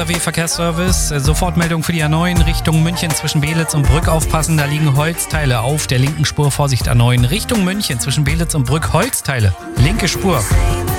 Verkehrsservice. Sofortmeldung für die A9 Richtung München zwischen Beelitz und Brück. Aufpassen, da liegen Holzteile auf der linken Spur. Vorsicht A9 Richtung München zwischen Beelitz und Brück. Holzteile, linke Spur.